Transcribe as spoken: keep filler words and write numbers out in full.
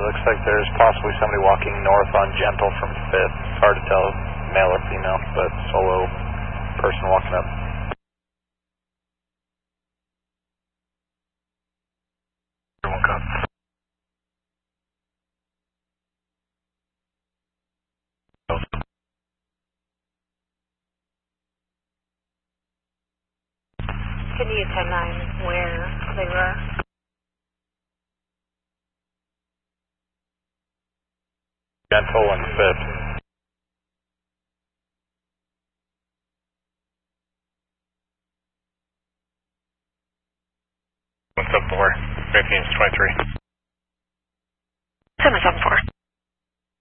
looks like there's possibly somebody walking north on Gentle from fifth. It's hard to tell, male or female, but solo person walking up. One cop. Can you ten nine where they were? Gentle and fifth. One seven four. Fifteen twenty three. Seven seven four.